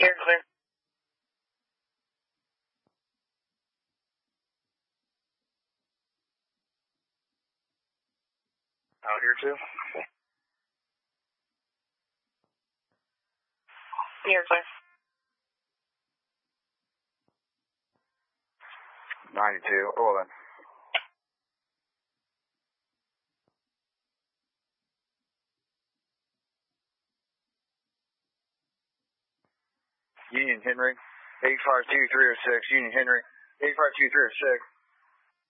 Clear, clear. Out here too. Clear, clear. 92, roll in. Union Henry, 852-306, Union Henry, 852-306.